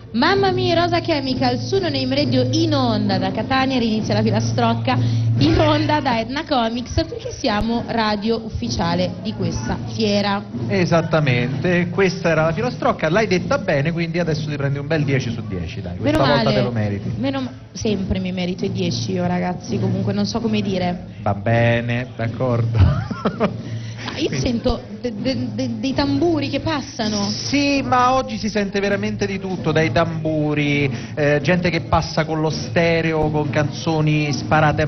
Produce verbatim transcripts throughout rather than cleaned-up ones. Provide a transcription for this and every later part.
Mamma mia, Rosa Chemical su Non Name Radio in onda da Catania, rinizia la filastrocca in onda da Etna Comics perché siamo radio ufficiale di questa fiera. Esattamente, questa era la filastrocca, l'hai detta bene, quindi adesso ti prendi un bel dieci su dieci, dai, questa Meno volta male, te lo meriti. Meno ma- sempre mi merito i dieci io, ragazzi, comunque non so come dire. Va bene, d'accordo. Ah, io sento de- de- de- dei tamburi che passano. Sì, ma oggi si sente veramente di tutto, dai tamburi, eh, gente che passa con lo stereo, con canzoni sparate a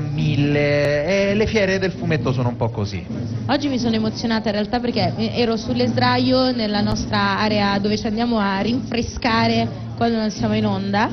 mille, e le fiere del fumetto sono un po' così. Oggi mi sono emozionata in realtà perché ero sulle sdraio nella nostra area dove ci andiamo a rinfrescare quando non siamo in onda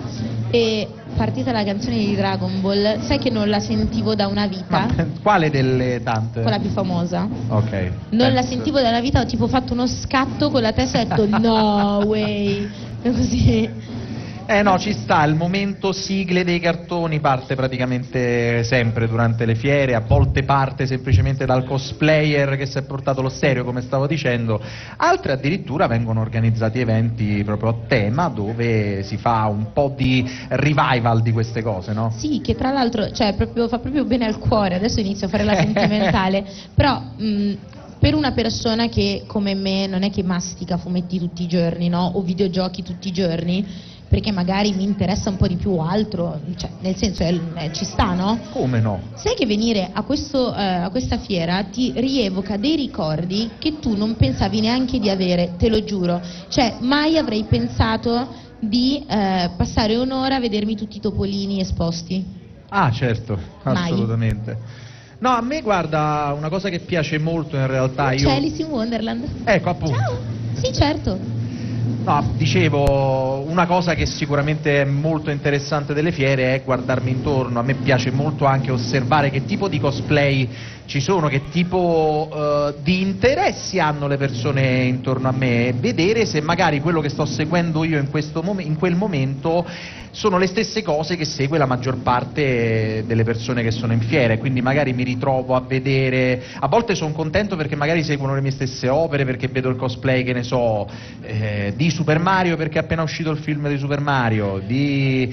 e partita la canzone di Dragon Ball, sai che non la sentivo da una vita? Ma quale delle tante? Quella più famosa. Ok. Non penso. la sentivo da una vita, ho tipo fatto uno scatto con la testa e ho detto no way, e così. Eh no, ci sta, il momento sigle dei cartoni parte praticamente sempre durante le fiere, a volte parte semplicemente dal cosplayer che si è portato lo stereo, come stavo dicendo, altre addirittura vengono organizzati eventi proprio a tema dove si fa un po' di revival di queste cose, no? Sì, che tra l'altro cioè, proprio, fa proprio bene al cuore, adesso inizio a fare la sentimentale, però mh, per una persona che come me non è che mastica fumetti tutti i giorni, no? O videogiochi tutti i giorni, perché magari mi interessa un po' di più altro, cioè, nel senso è, è, ci sta, no? Come no? Sai che venire a, questo, eh, a questa fiera ti rievoca dei ricordi che tu non pensavi neanche di avere, te lo giuro, cioè mai avrei pensato di eh, passare un'ora a vedermi tutti i topolini esposti. Ah, certo, Mai. assolutamente. No, a me guarda, una cosa che piace molto in realtà, io... C'è Alice in Wonderland. Ecco, appunto. Ciao. Sì, certo. No, dicevo, una cosa che sicuramente è molto interessante delle fiere è guardarmi intorno. A me piace molto anche osservare che tipo di cosplay ci sono, che tipo eh, di interessi hanno le persone intorno a me e vedere se magari quello che sto seguendo io in, questo mom- in quel momento sono le stesse cose che segue la maggior parte delle persone che sono in fiera, e quindi magari mi ritrovo a vedere, a volte sono contento perché magari seguono le mie stesse opere, perché vedo il cosplay, che ne so, eh, di Super Mario perché è appena uscito il film di Super Mario, di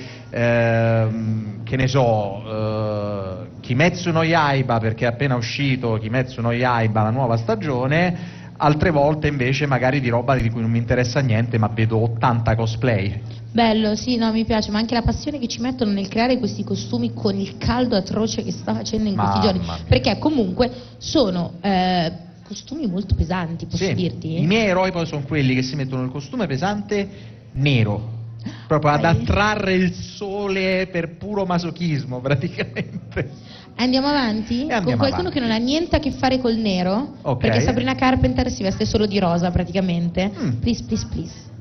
ehm, che ne so, eh, Kimetsu no Yaiba perché è appena uscito Kimetsu no Yaiba, la nuova stagione. Altre volte invece magari di roba di cui non mi interessa niente, ma vedo ottanta cosplay. Bello, sì, no, mi piace, ma anche la passione che ci mettono nel creare questi costumi con il caldo atroce che sta facendo in questi Mamma giorni, mia. perché comunque sono eh, costumi molto pesanti, posso Sì, dirti? i miei eroi poi sono quelli che si mettono il costume pesante nero, proprio ad Dai. attrarre il sole per puro masochismo praticamente. Andiamo avanti? E andiamo con qualcuno avanti. che non ha niente a che fare col nero? Ok. Perché Sabrina Carpenter si veste solo di rosa praticamente. Mm. Please, please, please.